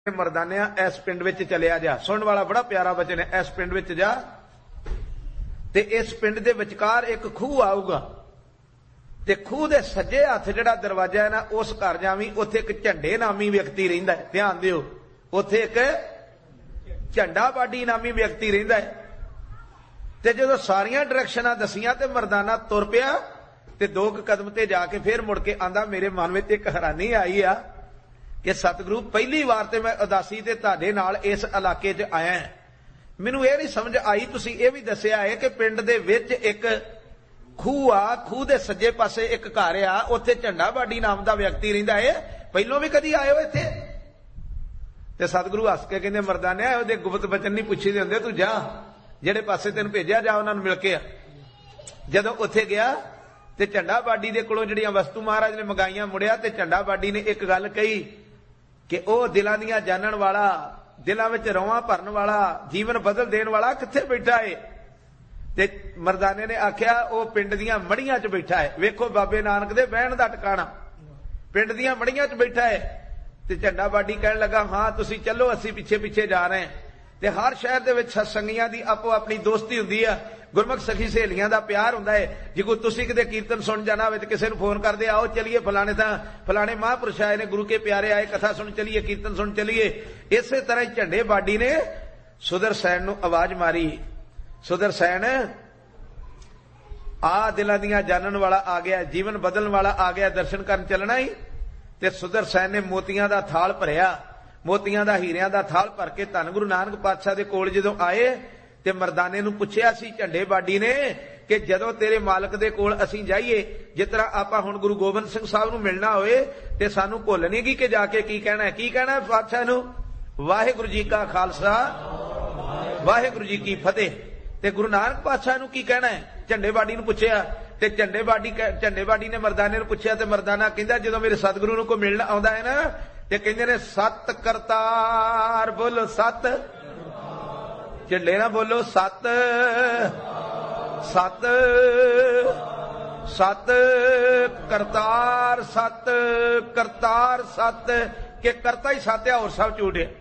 मरदानिया इस पिंड विच चलिया जा। सुनने वाला बड़ा प्यारा वचन है। इस पिंड विच जा ते इस पिंड दे विचकार एक खूह आऊगा ते खूह दे सज्जे हथ जिहड़ा दरवाजा है ना उस घर जावी, उत्थे एक झंडे नामी व्यक्ति रहिंदा है। ध्यान दिओ, उत्थे एक झंडा बाडी नामी व्यक्ति रहिंदा है। ते जदों सारियां डायरैक्शनां दसियां ते मरदाना तुर पिया ते दो कदम ते जाके फिर मुड़ के आंदा मेरे मन विच एक हैरानी आई आ कि सतगुरु पहली बार ते मैं उदासी ते तुहाडे नाल इस इलाके च आया हां। मैनूं इह नहीं समझ आई, तुसीं इह भी दस्सिआ है कि पिंड दे विच एक खूह आ, खूह दे सज्जे पासे एक घर आ, उत्थे झंडा बाडी नाम दा व्यक्ति रहिंदा है। पहिलों भी कदी आए हो इत्थे? ते सतगुरु हस के कहंदे मरदानिया ओहदे गुप्त वचन नहीं पुछी दे हुंदे, तूं जा जिहड़े पासे तैनूं भेजिआ जा उन्हां नूं मिल के आ। जदों उत्थे गया ते झंडा बाडी दे कोलों जिहड़ियां वस्तु महाराज ने मंगाईआं मुड़िआ ते झंडा बाडी ने एक गल कही कि वह दिलों दियां जानण वाला, दिलों विच रौवां भरन वाला, जीवन बदल देण वाला कित्थे बैठा है? ते मरदाने ने आख्या वह पिंड दियां मड़ियां च बैठा है। वेखो बाबे नानक दे बहण दा ठिकाणा पिंड दियां मड़ियां च बैठा है। ते झंडा बाडी कहण लगा हां तुसीं चलो, असीं पिछे पिछे जा रहे हैं। ते हर शहर दे विच सत्संगियां दी आपो अपनी दोस्ती हुंदी है, गुरमुख सखी सहेलियां दा प्यार हुंदा है। जे कोई तुसीं किते कीर्तन सुन जाना होवे ते किसे नूं फोन करदे आओ चलिए फलाणे तां फलाणे महापुरुष आए ने, गुरु के प्यारे आए, कथा सुन चलिए, कीर्तन सुन चलिए। इसे तरह झंडे बाडी ने सुदरसैन नूं आवाज मारी, सुदरसैन आ दिलां दियां जानण वाला आ गया, जीवन बदलण वाला आ गया, दर्शन करन चलना ही। ते सुदरसैन ने मोतियां दा थाल भरिया, मोतियां दा हीरियां दा थाल भर के धन गुरु नानक पातशाह दे कोल जदों आए ते मरदाने नूं पुछिआ सी झंडे बाडी ने कि जदों तेरे मालक दे कोल असीं जाइए, जिस तरह आपां हुण गुरु गोबिंद सिंह साहब नूं मिलना होए ते सानूं भुल नहीं गी कि जाके की कहना है? की कहना है पातशाह नूं? वाहिगुरू जी का खालसा वाहिगुरू जी की फतेह। ते गुरु नानक पातशाह नूं की कहना है? झंडे बाडी नूं पुछिआ ते झंडे बाडी ने मरदाने नूं पुछिआ ते मरदाना कहंदा जदों मेरे सतगुरु नूं कोई मिलना आउंदा है ना ते कहंदे ने सत करतार, बोलो सत, झंडे ना बोलो सत, सत सत करतार, सत करतार सत, के करता ही सत है और सब झूठ है।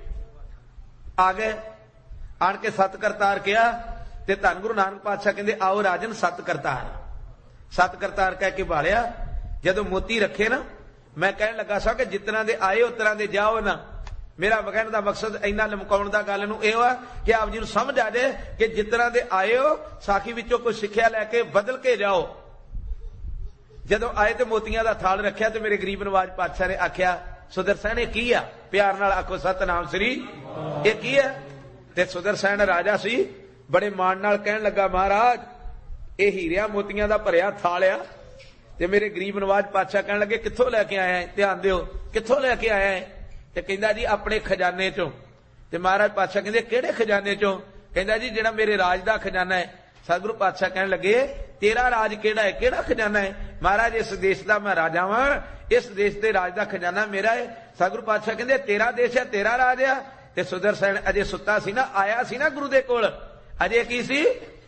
आ गए आन के सत करतार किया ते धन गुरु नानक पातशाह कहंदे आओ राजन सत करतार, सत करतार कह के भालिया। जदों मोती रखे ना मैं कहन लगा सा कि जितना दे आए उतना दे जाओ ना। मेरा कहने का मकसद इन्ना लमकाउण दा गल नूं इह आ कि आप जी नूं समझ आ जाए कि जितना दे आए हो साखी विचों कोई सिक्ख्या लैके बदल के जाओ। जदों आए ते मोतियां दा थाल रखिया ते मेरे गरीब नवाज पातशाह ने आख्या सुदरसैन ये की आ? प्यार नाल आखो सतनाम श्री, ये की है? ते सुदरसैन राजा सी, बड़े मान नाल कहन लगा महाराज ये हीरिया मोतियां दा भरिया थाल आ। ते मेरे गरीब नवाज पातशाह कहन लगे कित्थों लैके आया है? ध्यान दिओ, कित्थों लैके आया है? ते कहंदा जी अपने खजाने चों। ते महाराज पातशाह कहंदे किहड़े खजाने चों? कहंदा जी जिहड़ा मेरे राज दा खजाना है। सतगुरु पातशाह कहन लगे तेरा राज किहड़ा है, किहड़ा खजाना है? महाराज इस देश दा मैं राजा वां, इस देश दे राज दा खजाना मेरा है। सतगुरु पातशाह कहंदे तेरा देश है, तेरा राज है। ते सुदरसैन अजे सुत्ता सी ना, आया सी ना गुरु दे कोल, अजे की सी?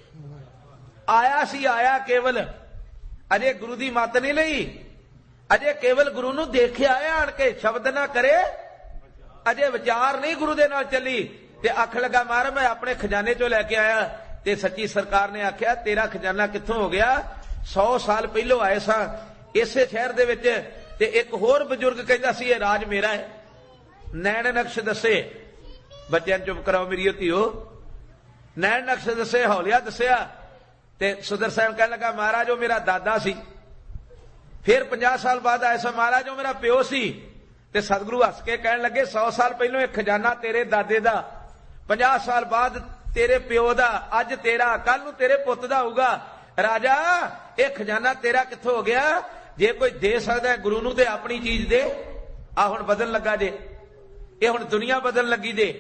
आया सी, आया केवल, अजे गुरु दी मत नहीं लई, अजे केवल गुरु नूं देखिआ है आण के, शब्द ना करे, अजे विचार नहीं गुरु दे नाल चली। ते आख लगा महाराज मैं अपने खजाने चों लैके आया। ते सच्ची सरकार ने आख्या तेरा खजाना कित्थों हो गया? 100 साल पहलों आए सा इसे शहर दे विच ते एक होर बजुर्ग कहंदा सी ये राज मेरा है। नैण नक्श दसे, बच्चों चुप कराओ मेरी धीओ, नैण नक्श दसे हौलिया दसिया। ते सुदरसैन कहने लगा महाराज वो मेरा दादा सी। फिर 50 साल बाद आया सा महाराज वो मेरा प्यो सी। ते सतगुरु हस के कहने लगे 100 साल पहलों एक खजाना तेरे दादे दा, 50 साल बाद तेरे प्यो दा, अज तेरा, कल नूं तेरे पुत दा होगा। राजा ये खजाना तेरा कित्थों हो गया? जे कोई दे सकदा है गुरु नूं ते अपनी चीज दे। आ हुण बदल लगा जे, ये हुण दुनिया बदल लगी जे,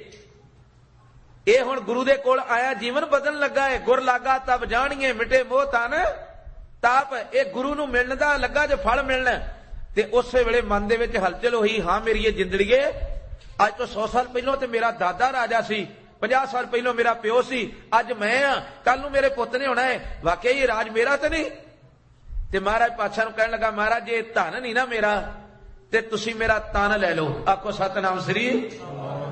ये हुण गुरु दे कोल आया जीवन बदल लगा है। गुर लागा तब जानिए मिटे मोह तन ताप, ये गुरु नूं मिलण दा लगा जो फल मिलना। ते उस वेले मन दे विच हलचल होई, हां मेरी ये जिंदड़ीए अज तो 100 साल पहलों ते मेरा दादा राजा सी, 50 साल पहलों मेरा प्यो सी, अज मैं हां, कल नूं मेरे पुत ने होना है। वाकई ये राज मेरा तो नहीं? ते महाराज पातशाह नूं कहण लगा महाराज जे धन नहीं ना मेरा ਤੇ ਤੁਸੀਂ ਮੇਰਾ ਤਨ ਲੈ ਲਓ। ਆਖੋ ਸਤਨਾਮ ਸ੍ਰੀ